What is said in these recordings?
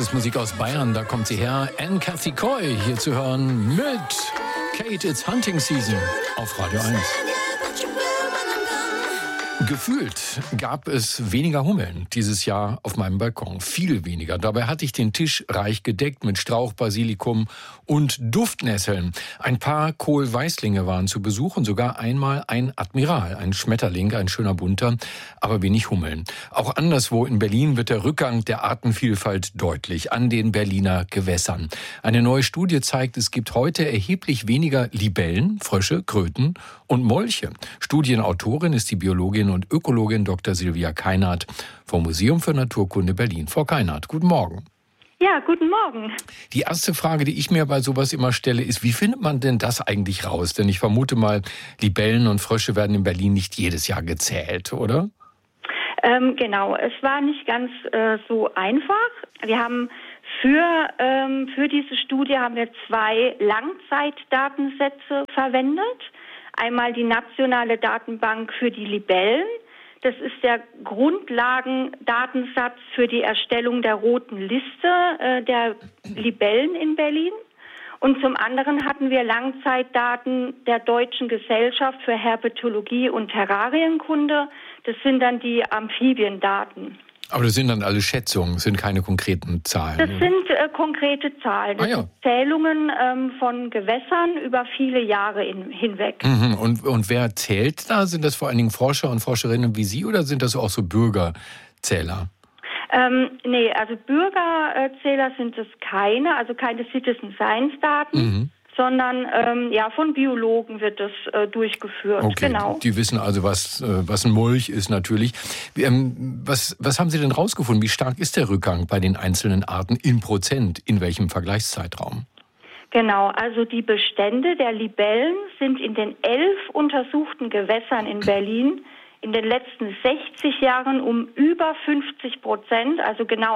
ist Musik aus Bayern, da kommt sie her. Anne Cathy Coy hier zu hören mit Kate, It's Hunting Season auf Radio 1. Gefühlt gab es weniger Hummeln dieses Jahr auf meinem Balkon. Viel weniger. Dabei hatte ich den Tisch reich gedeckt mit Strauchbasilikum und Duftnesseln. Ein paar Kohlweißlinge waren zu Besuch und sogar einmal ein Admiral, ein Schmetterling, ein schöner bunter, aber wenig Hummeln. Auch anderswo in Berlin wird der Rückgang der Artenvielfalt deutlich an den Berliner Gewässern. Eine neue Studie zeigt, es gibt heute erheblich weniger Libellen, Frösche, Kröten und Molche. Studienautorin ist die Biologin und Ökologin Dr. Silvia Keinert vom Museum für Naturkunde Berlin. Frau Keinert, guten Morgen. Ja, guten Morgen. Die erste Frage, die ich mir bei sowas immer stelle, ist, wie findet man denn das eigentlich raus? Denn ich vermute mal, Libellen und Frösche werden in Berlin nicht jedes Jahr gezählt, oder? Genau, es war nicht ganz so einfach. Wir haben für diese Studie haben wir 2 Langzeitdatensätze verwendet. Einmal die nationale Datenbank für die Libellen. Das ist der Grundlagendatensatz für die Erstellung der roten Liste der Libellen in Berlin. Und zum anderen hatten wir Langzeitdaten der Deutschen Gesellschaft für Herpetologie und Terrarienkunde. Das sind dann die Amphibiendaten. Aber das sind dann alle Schätzungen, das sind keine konkreten Zahlen. Das sind konkrete Zahlen. Das sind Zählungen von Gewässern über viele Jahre hinweg. Mhm. Und wer zählt da? Sind das vor allen Dingen Forscher und Forscherinnen wie Sie oder sind das auch so Bürgerzähler? Nee, also Bürgerzähler sind es keine, also keine Citizen Science Daten. Sondern von Biologen wird das durchgeführt. Okay, genau. Die wissen also, was ein Molch ist natürlich. Was haben Sie denn rausgefunden? Wie stark ist der Rückgang bei den einzelnen Arten in Prozent? In welchem Vergleichszeitraum? Genau, also die Bestände der Libellen sind in den 11 untersuchten Gewässern in Berlin in den letzten 60 Jahren um über 50%, also genau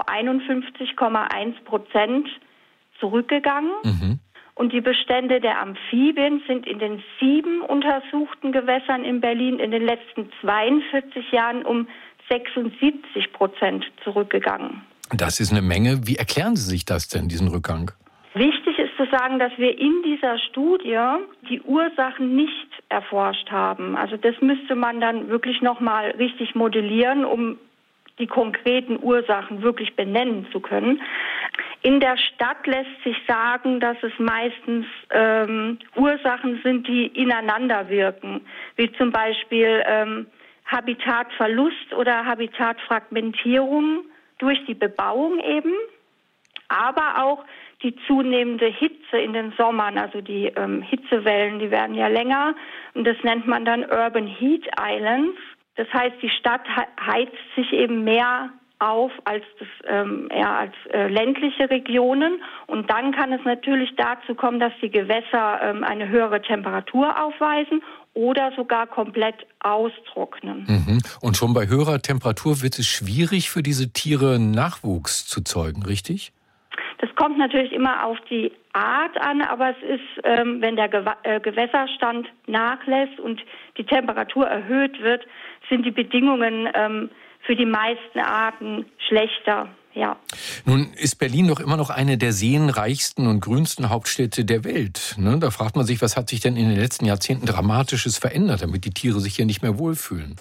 51,1% zurückgegangen. Mhm. Und die Bestände der Amphibien sind in den 7 untersuchten Gewässern in Berlin in den letzten 42 Jahren um 76% zurückgegangen. Das ist eine Menge. Wie erklären Sie sich das denn, diesen Rückgang? Wichtig ist zu sagen, dass wir in dieser Studie die Ursachen nicht erforscht haben. Also das müsste man dann wirklich nochmal richtig modellieren, um die konkreten Ursachen wirklich benennen zu können. In der Stadt lässt sich sagen, dass es meistens Ursachen sind, die ineinander wirken, wie zum Beispiel Habitatverlust oder Habitatfragmentierung durch die Bebauung eben, aber auch die zunehmende Hitze in den Sommern, also die Hitzewellen, die werden ja länger und das nennt man dann Urban Heat Islands. Das heißt, die Stadt heizt sich eben mehr auf als ländliche Regionen. Und dann kann es natürlich dazu kommen, dass die Gewässer eine höhere Temperatur aufweisen oder sogar komplett austrocknen. Mhm. Und schon bei höherer Temperatur wird es schwierig für diese Tiere, Nachwuchs zu zeugen, richtig? Das kommt natürlich immer auf die Art an, aber es ist, wenn der Gewässerstand nachlässt und die Temperatur erhöht wird, sind die Bedingungen für die meisten Arten schlechter. Ja. Nun ist Berlin doch immer noch eine der seenreichsten und grünsten Hauptstädte der Welt. Ne? Da fragt man sich, was hat sich denn in den letzten Jahrzehnten Dramatisches verändert, damit die Tiere sich hier nicht mehr wohlfühlen?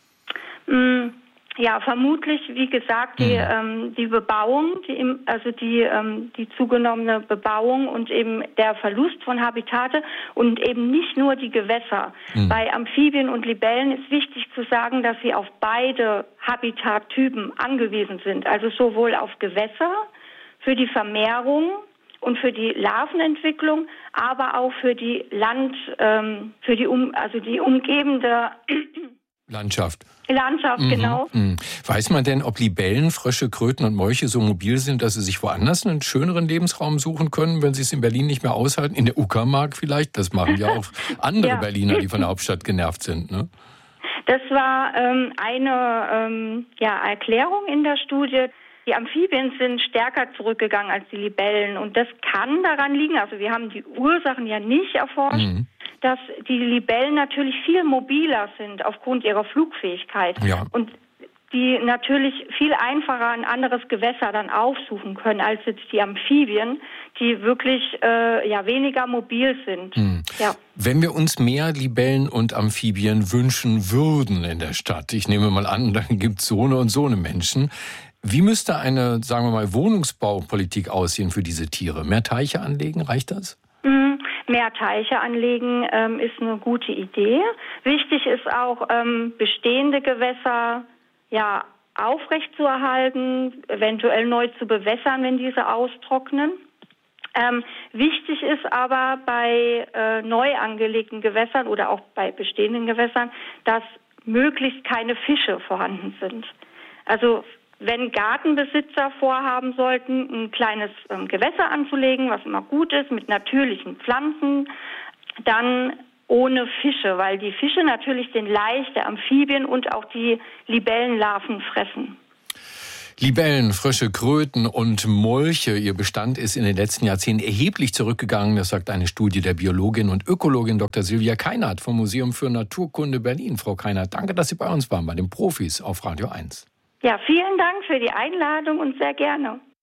Ja, vermutlich, wie gesagt, die Bebauung, die zugenommene Bebauung und eben der Verlust von Habitate und eben nicht nur die Gewässer. Bei Amphibien und Libellen ist wichtig zu sagen, dass sie auf beide Habitattypen angewiesen sind. Also sowohl auf Gewässer für die Vermehrung und für die Larvenentwicklung, aber auch für die die umgebende Landschaft, genau. Weiß man denn, ob Libellen, Frösche, Kröten und Molche so mobil sind, dass sie sich woanders einen schöneren Lebensraum suchen können, wenn sie es in Berlin nicht mehr aushalten? In der Uckermark vielleicht? Das machen ja auch andere Berliner, die von der Hauptstadt genervt sind, ne? Das war eine Erklärung in der Studie. Die Amphibien sind stärker zurückgegangen als die Libellen. Und das kann daran liegen, also wir haben die Ursachen ja nicht erforscht, dass die Libellen natürlich viel mobiler sind aufgrund ihrer Flugfähigkeit. Ja. Und die natürlich viel einfacher ein anderes Gewässer dann aufsuchen können als jetzt die Amphibien, die wirklich weniger mobil sind. Ja. Wenn wir uns mehr Libellen und Amphibien wünschen würden in der Stadt, ich nehme mal an, dann gibt es so eine Menschen. Wie müsste eine, sagen wir mal, Wohnungsbaupolitik aussehen für diese Tiere? Mehr Teiche anlegen, reicht das? Mehr Teiche anlegen ist eine gute Idee. Wichtig ist auch, bestehende Gewässer aufrechtzuerhalten, eventuell neu zu bewässern, wenn diese austrocknen. Wichtig ist aber bei neu angelegten Gewässern oder auch bei bestehenden Gewässern, dass möglichst keine Fische vorhanden sind. Also wenn Gartenbesitzer vorhaben sollten, ein kleines Gewässer anzulegen, was immer gut ist, mit natürlichen Pflanzen, dann ohne Fische, weil die Fische natürlich den Laich der Amphibien und auch die Libellenlarven fressen. Libellen, Frösche, Kröten und Molche, ihr Bestand ist in den letzten Jahrzehnten erheblich zurückgegangen. Das sagt eine Studie der Biologin und Ökologin Dr. Silvia Keinert vom Museum für Naturkunde Berlin. Frau Keinert, danke, dass Sie bei uns waren, bei den Profis auf Radio 1. Ja, vielen Dank für die Einladung und sehr gerne.